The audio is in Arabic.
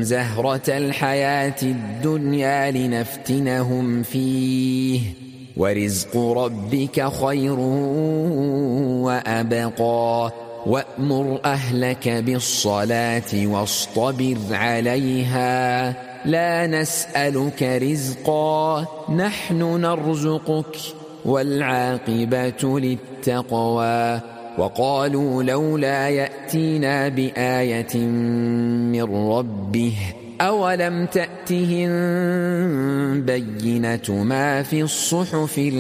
زهرة الحياة الدنيا لنفتنهم فيه ورزق ربك خير وأبقى وأمر أهلك بالصلاة واصطبر عليها لا نسألك رزقا نحن نرزقك والعاقبة للتقوى وقالوا لولا يأتينا بآية من ربه أولم تأتهم بينة ما في الصحف